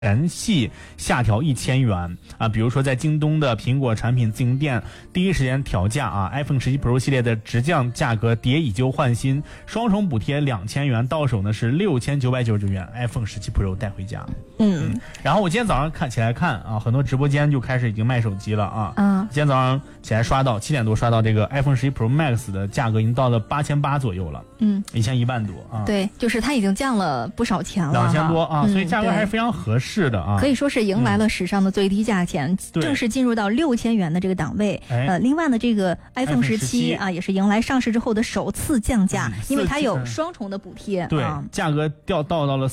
全系下调1000元啊，比如说在京东的苹果产品自营店第一时间调价啊 ，iPhone 17 Pro 系列的直降价格叠以旧换新，双重补贴2000元，到手呢是6999元 ，iPhone 17 Pro 带回家。然后我今天早上起来看啊，很多直播间就开始已经卖手机了啊。今天早上起来刷到7点多刷到这个 iPhone 11 Pro Max 的价格已经到了8800左右了。以前1万多啊。 对，就是它已经降了不少钱了 ，2000多啊，所以价格还是非常合适的啊， 可以说是迎来了史上的最低价钱，正式进入到6000元的这个档位。另外呢，这个 iPhone 17啊，也是迎来上市之后的首次降价，因为它有双重的补贴。 对，价格到了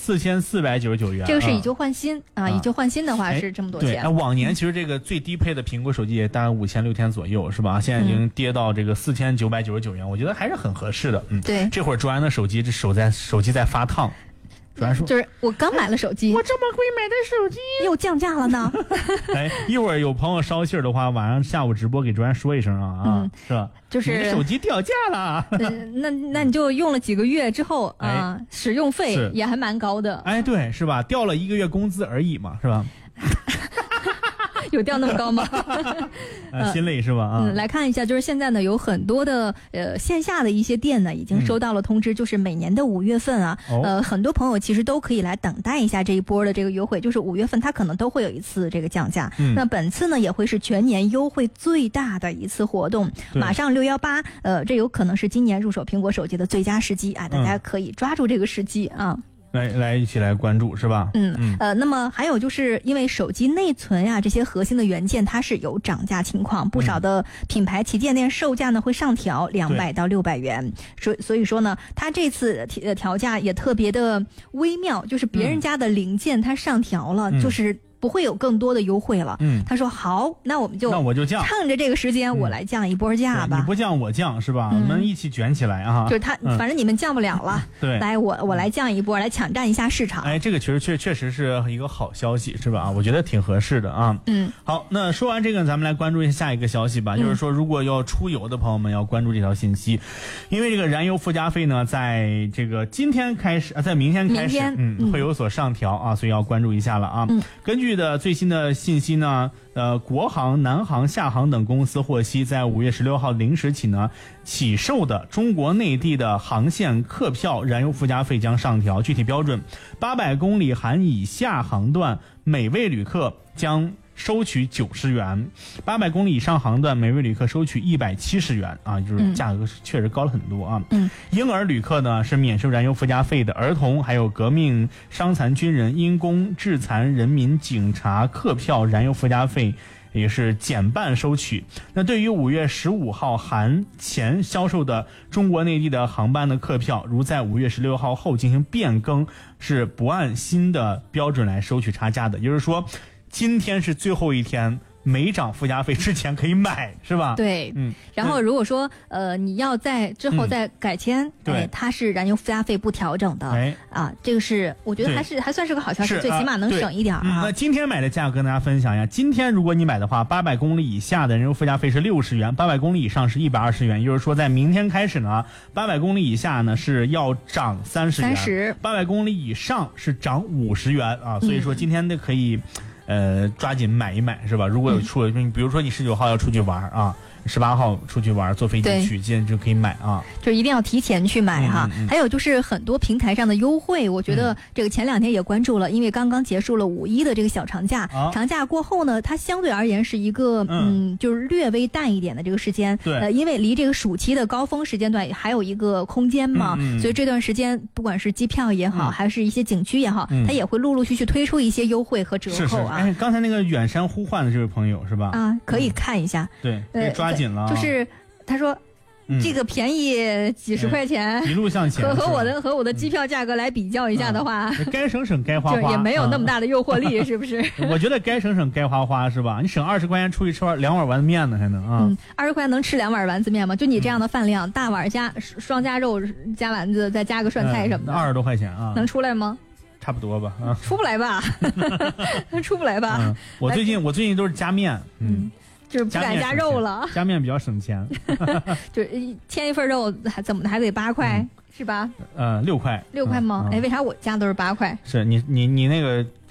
4499元。 这个是以旧换新啊，以旧换新的话是这么多钱。 往年其实这个最低配的苹果手机也大概5000、6000左右，是吧？现在已经跌到这个4999元，我觉得还是很合适的。 对， 这会儿卓然的手机在发烫。 就是我刚买了手机， 我这么贵买的手机又降价了呢。 一会儿有朋友捎信儿的话，晚上下午直播给卓然说一声啊，是吧？ 就是你的手机掉价了。 那你就用了几个月之后啊，使用费也还蛮高的。 对，是吧？掉了1个月工资而已嘛，是吧？ 有掉那么高吗？ 心累是吧？ 来看一下，就是现在呢，有很多的线下的一些店呢，已经收到了通知，就是每年的5月份啊，很多朋友其实都可以来等待一下这一波的这个优惠，就是5月份它可能都会有一次这个降价。那本次呢，也会是全年优惠最大的一次活动，马上618，这有可能是今年入手苹果手机的最佳时机啊，大家可以抓住这个时机啊。 来一起来关注是吧？ 那么还有就是因为手机内存呀这些核心的元件它是有涨价情况，不少的品牌旗舰店售价呢会上调200到600元，所以说呢，它这次调价也特别的微妙，就是别人家的零件它上调了，就是不会有更多的优惠了。他说好，那我就降， 趁着这个时间我来降一波价吧。 你不降我降是吧？我们一起卷起来啊！ 就是反正你们降不了了， 对， 来我来降一波，来抢占一下市场。 这个确实是一个好消息是吧？我觉得挺合适的啊。好，那说完这个，咱们来关注一下下一个消息吧。就是说，如果要出游的朋友们要关注这条信息，因为这个燃油附加费呢，在这个今天开始在明天开始，会有所上调啊，所以要关注一下了啊。根据的最新的信息呢，国航、南航、厦航等公司获悉，在5月16号0时起呢，起售的中国内地的航线客票燃油附加费将上调，具体标准：800公里含以下航段，每位旅客将收取90元；800公里以上航段，每位旅客收取170元啊，就是价格确实高了很多啊。婴儿旅客呢是免收燃油附加费的，儿童还有革命伤残军人、因公致残人民警察客票燃油附加费也是减半收取。那对于5月15号含前销售的中国内地的航班的客票，如在5月16号后进行变更，是不按新的标准来收取差价的。也就是说，今天是最后一天，没涨附加费之前可以买，是吧？ 对，然后如果说你要在之后再改签，它是燃油附加费不调整的，这个是我觉得还算是个好消息，最起码能省一点啊。 那今天买的价格跟大家分享一下，今天如果你买的话，800公里以下的燃油附加费是60元，800公里以上是120元，也就是说在明天开始呢，800公里以下呢是要涨30元，800公里以上是涨50元啊，所以说今天的可以抓紧买一买是吧？如果有比如说你19号要出去玩啊，18号出去玩，坐飞机去，今天就可以买啊， 就一定要提前去买哈。还有就是很多平台上的优惠，我觉得这个前2天也关注了，因为刚刚结束了5一的这个小长假，长假过后呢，它相对而言是一个就是略微淡一点的这个时间，因为离这个暑期的高峰时间段还有一个空间嘛，所以这段时间不管是机票也好，还是一些景区也好，它也会陆陆续续推出一些优惠和折扣啊。 刚才那个远山呼唤的这位朋友是吧？ 可以看一下， 对，抓紧了。 就是他说，这个便宜几十块钱， 一路向前。 和我的机票价格来比较一下的话， 该省省该花花， 就也没有那么大的诱惑力，是不是？ 我觉得该省省该花花是吧？你省20块钱出去吃2碗丸子面呢，还能啊 ？20块能吃2碗丸子面吗？就你这样的饭量，大碗加双加肉加丸子，再加个涮菜什么的 ，20多块钱啊， 能出来吗？ 差不多吧， 出不来吧，出不来吧。 我最近都是加面， 就是不敢加肉了， 加面比较省钱。 就是添一份肉怎么还得8块，是吧？6 块吗？为啥我加都是8块？ 是你那个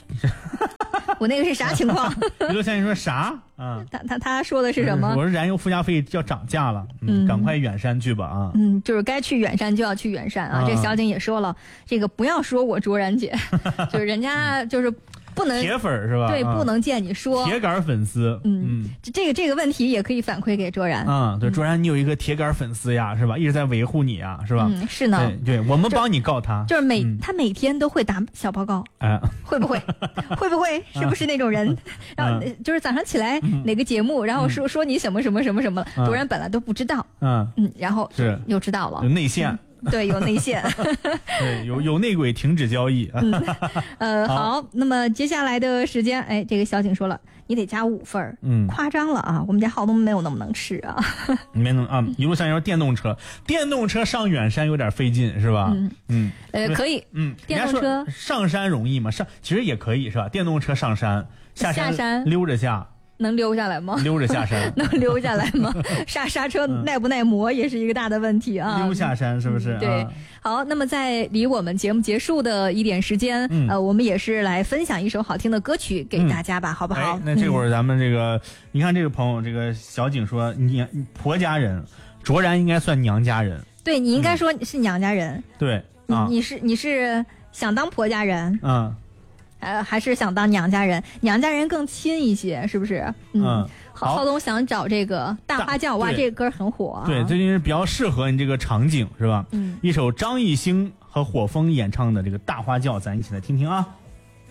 我那个是啥情况？ 娱乐香你说啥啊？ 他说的是什么？ 我说燃油附加费要涨价了，赶快远山去吧啊！ 就是该去远山就要去远山啊！这小景也说了，这个不要说我卓然姐，就是人家就是不能铁粉是吧？ 对，不能见你说铁杆粉丝。 这个问题也可以反馈给卓然。 对，卓然你有一个铁杆粉丝呀，是吧？一直在维护你呀，是吧？ 是呢。 对，我们帮你告他。 就是他每天都会打小报告。会不会？会不会？是不是那种人？然后就是早上起来哪个节目，然后说你什么什么什么什么了，卓然本来都不知道。然后是又知道了。 有内线。 对，有内线。 对，有内鬼停止交易。 好，那么接下来的时间，这个小景说了，你得加5份。夸张了啊，我们家浩东没有那么能吃啊。 没能啊，一路上要电动车上远山有点费劲是吧？ 可以。电动车上山容易吗？其实也可以是吧？电动车上山下山溜着下。 能溜下来吗？ 溜着下山能溜下来吗？刹车耐不耐磨也是一个大的问题啊。 溜下山是不是？ 对。好，那么在离我们节目结束的一点时间，我们也是来分享一首好听的歌曲给大家吧，好不好？ 那这会儿咱们这个，你看这个朋友，这个小景说你婆家人，卓然应该算娘家人。 对，你应该说是娘家人。 对， 你是想当婆家人？还是想当娘家人？娘家人更亲一些，是不是？浩东想找这个大花轿，哇，这个歌很火。 对，最近是比较适合你这个场景，是吧？一首张艺兴和火风演唱的这个大花轿，咱一起来听听啊。